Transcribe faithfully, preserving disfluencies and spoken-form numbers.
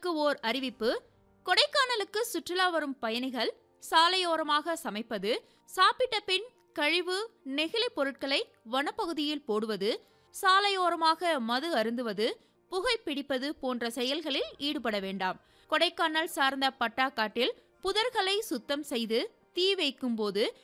பொதுமக்களுக்கு ஓர் அறிவிப்பு. கொடைக்கானலுக்கு சுற்றுலா வரும் பயணிகள் சாலையோரமாக சமைப்பது, சாப்பிட்ட பின் கழிவு நெகிழி பொருட்களை வனப்பகுதியில் போடுவது, சாலையோரமாக மது அருந்துவது, புகைப்பிடிப்பது போன்ற செயல்களில் ஈடுபட வேண்டாம். கொடைக்கானல் சார்ந்த பட்டாக்காட்டில் புதர்களை சுத்தம் செய்து தீ வைக்கும் போது